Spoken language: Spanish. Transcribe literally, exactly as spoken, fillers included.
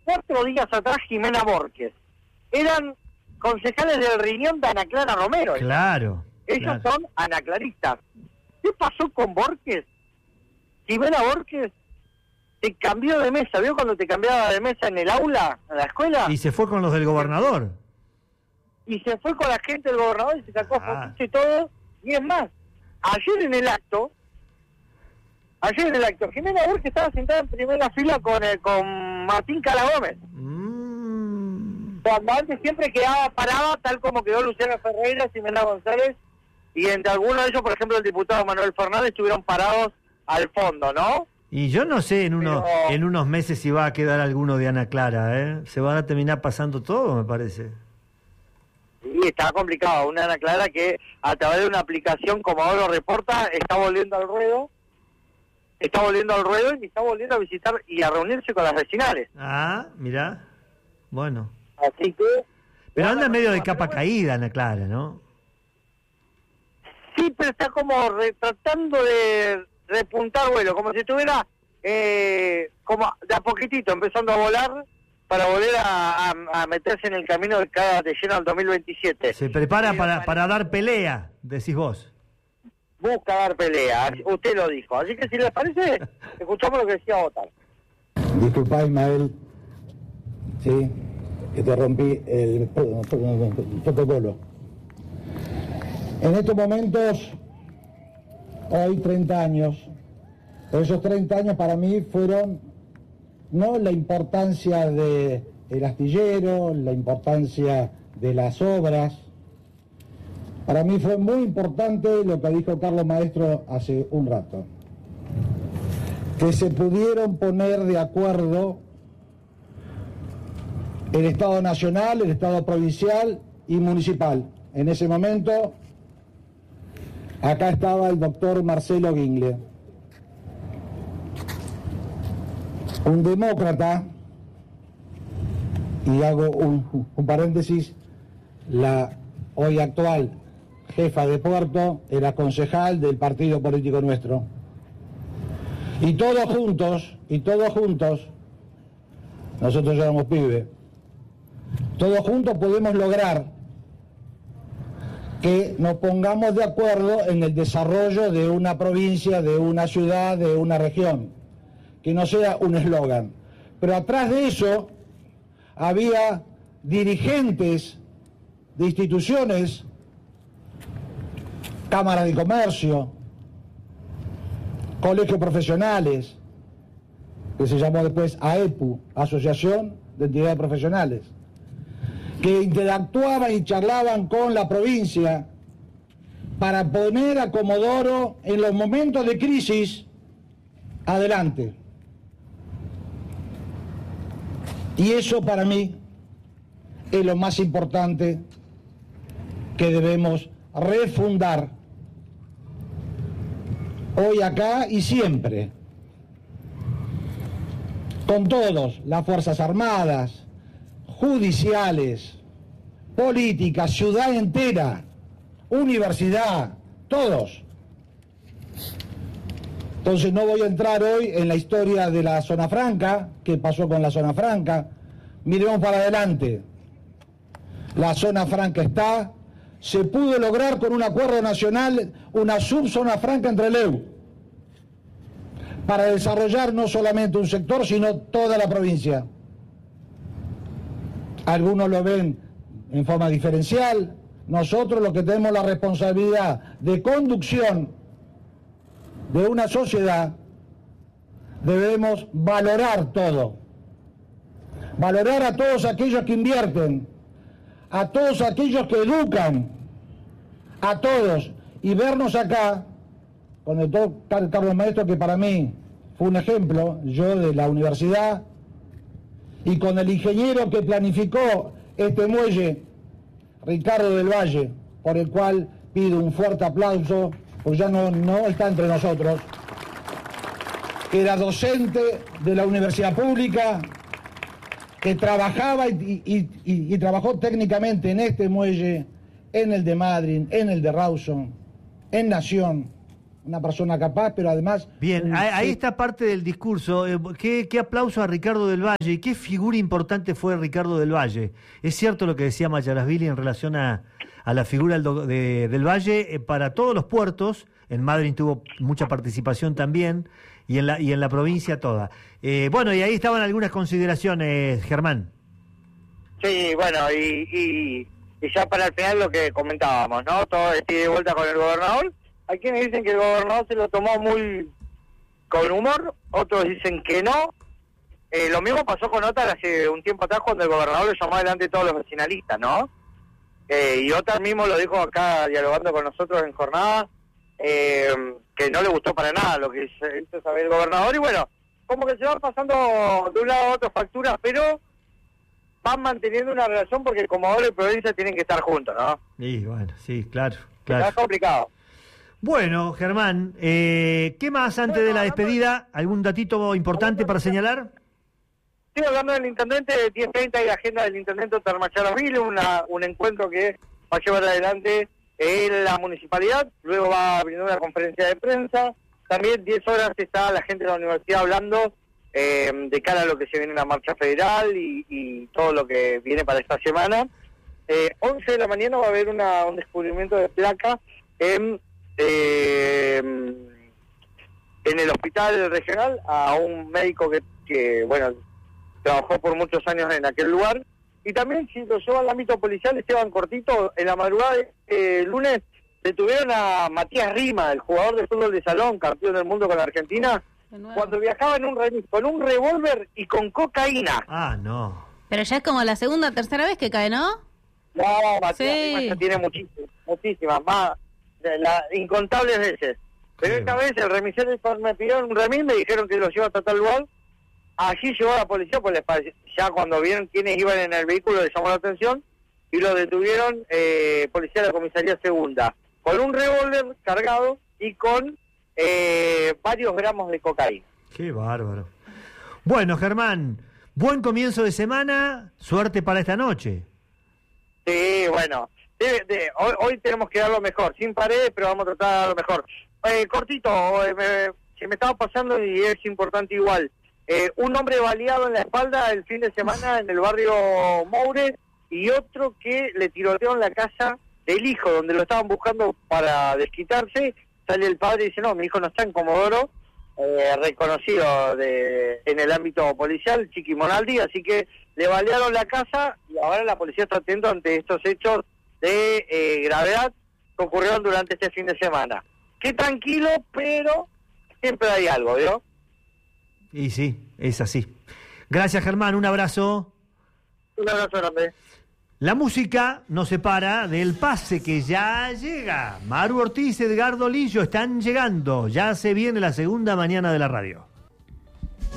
cuatro días atrás Jimena Borges. Eran concejales del riñón de Ana Clara Romero. Claro. Ellos claro. son anaclaristas. ¿Qué pasó con Borges? Jimena Borges se cambió de mesa. ¿Vio cuando te cambiaba de mesa en el aula, en la escuela? Y se fue con los del gobernador. Y se fue con la gente del gobernador y se sacó Ah. fotos y todo. Y es más, ayer en el acto, ayer en el acto, Jimena Borges estaba sentada en primera fila con el, con Martín Cala Gómez. Mm. Cuando antes siempre quedaba parada, tal como quedó Luciana Ferreira, Ximena González, y entre algunos de ellos, por ejemplo, el diputado Manuel Fernández, estuvieron parados al fondo, ¿no? Y yo no sé en unos, Pero... en unos meses si va a quedar alguno de Ana Clara, ¿eh? Se van a terminar pasando todo, me parece. Sí, está complicado. Una Ana Clara que a través de una aplicación como ahora reporta, está volviendo al ruedo, está volviendo al ruedo y está volviendo a visitar y a reunirse con las vecinales. Ah, mirá. Bueno. Así que... Pero anda medio de capa caída, Ana Clara, ¿no? Sí, pero está como re, tratando de repuntar vuelo, como si estuviera eh, como de a poquitito empezando a volar para volver a, a, a meterse en el camino de cada de lleno al dos mil veintisiete. Se prepara para, para dar pelea, decís vos. Busca dar pelea, usted lo dijo. Así que si les parece, escuchamos lo que decía Otar. Disculpa, Ismael, sí, que te rompí el protocolo. En estos momentos, hoy treinta años, pero esos treinta años para mí fueron no la importancia del astillero, la importancia de las obras. Para mí fue muy importante lo que dijo Carlos Maestro hace un rato, que se pudieron poner de acuerdo el Estado Nacional, el Estado Provincial y Municipal. En ese momento, acá estaba el doctor Marcelo Guingle, un demócrata, y hago un, un paréntesis, la hoy actual jefa de Puerto era concejal del partido político nuestro. Y todos juntos, y todos juntos, nosotros ya éramos pibes, todos juntos podemos lograr que nos pongamos de acuerdo en el desarrollo de una provincia, de una ciudad, de una región, que no sea un eslogan. Pero atrás de eso había dirigentes de instituciones, cámaras de comercio, colegios profesionales, que se llamó después A E P U, Asociación de Entidades Profesionales, que interactuaban y charlaban con la provincia para poner a Comodoro en los momentos de crisis adelante. Y eso para mí es lo más importante que debemos refundar hoy acá y siempre, con todos, las Fuerzas Armadas, judiciales, políticas, ciudad entera, universidad, todos. Entonces no voy a entrar hoy en la historia de la zona franca, qué pasó con la zona franca. Miremos para adelante. La zona franca está, se pudo lograr con un acuerdo nacional una subzona franca entre Leu, para desarrollar no solamente un sector, sino toda la provincia. Algunos lo ven en forma diferencial, nosotros los que tenemos la responsabilidad de conducción de una sociedad, debemos valorar todo, valorar a todos aquellos que invierten, a todos aquellos que educan, a todos, y vernos acá con el doctor Carlos Maestro, que para mí fue un ejemplo, yo de la universidad, y con el ingeniero que planificó este muelle, Ricardo del Valle, por el cual pido un fuerte aplauso, pues ya no, no está entre nosotros, que era docente de la universidad pública, que trabajaba y, y, y, y trabajó técnicamente en este muelle, en el de Madryn, en el de Rawson, en Nación. una persona capaz, pero además... Bien, un- ahí está parte del discurso. Eh, ¿Qué, qué aplauso a Ricardo del Valle? ¿Y qué figura importante fue Ricardo del Valle? Es cierto lo que decía Mayarasvili en relación a, a la figura del, do- de- del Valle eh, para todos los puertos. En Madrid tuvo mucha participación también, y en la, y en la provincia toda. Eh, bueno, y ahí estaban algunas consideraciones, Germán. Sí, bueno, y, y, y ya para el final lo que comentábamos, ¿no? Todo este ida y vuelta con el gobernador. Hay quienes dicen que el gobernador se lo tomó muy con humor, otros dicen que no. Eh, lo mismo pasó con Otar hace un tiempo atrás cuando el gobernador le llamó adelante a todos los vecinalistas, ¿no? Eh, y Otar mismo lo dijo acá dialogando con nosotros en jornada, eh, que no le gustó para nada lo que hizo hizo saber el gobernador. Y bueno, como que se van pasando de un lado a otro facturas, pero van manteniendo una relación porque el Comodoro y provincia tienen que estar juntos, ¿no? Y bueno, sí, claro, Está claro. complicado. Bueno, Germán, eh, ¿qué más antes Bueno, de la hablando de- despedida? ¿Algún datito importante para señalar? Sí, hablando del intendente, de diez treinta y la agenda del intendente Otar Mayarasvili, una un encuentro que va a llevar adelante en la municipalidad, luego va a brindar una conferencia de prensa, también diez horas está la gente de la universidad hablando eh, de cara a lo que se viene en la marcha federal y, y todo lo que viene para esta semana. Eh, once de la mañana va a haber una, un descubrimiento de placa en, eh, en el hospital regional a un médico que, que bueno, trabajó por muchos años en aquel lugar. Y también, si lo lleva al ámbito policial, Esteban Cortito, en la madrugada de eh, lunes detuvieron a Matías Rima, el jugador de fútbol de salón, campeón del mundo con la Argentina, De nuevo. cuando viajaba en un remis con un revólver y con cocaína. Ah, no. Pero ya es como la segunda o tercera vez que cae, ¿no? No, Matías Sí. Rima ya tiene muchísimas, muchísimas, más, de la, incontables veces. Pero Sí. esta vez el remisero me pidieron un remis, me dijeron que los iba hasta tal lugar. Allí llegó la policía, pues les pareció- ya cuando vieron quiénes iban en el vehículo les llamó la atención y lo detuvieron eh, policía de la comisaría segunda, con un revólver cargado y con eh, varios gramos de cocaína. Qué bárbaro. Bueno, Germán, buen comienzo de semana, suerte para esta noche. Sí, bueno, de- de- hoy, hoy tenemos que dar lo mejor, sin paredes, pero vamos a tratar de dar lo mejor. Eh, cortito, eh, me- se me estaba pasando y es importante igual. Eh, un hombre baleado en la espalda el fin de semana en el barrio Moure y otro que le tiroteó en la casa del hijo, donde lo estaban buscando para desquitarse. Sale el padre y dice, no, mi hijo no está en Comodoro, eh, reconocido de, en el ámbito policial, Chiqui Monaldi, así que le balearon la casa y ahora la policía está atento ante estos hechos de eh, gravedad que ocurrieron durante este fin de semana. Qué tranquilo, pero siempre hay algo, ¿vio? Y sí, es así. Gracias, Germán, un abrazo. Un abrazo grande. La música nos separa del pase que ya llega. Maru Ortiz, Edgardo Lillo están llegando. Ya se viene la segunda mañana de la radio.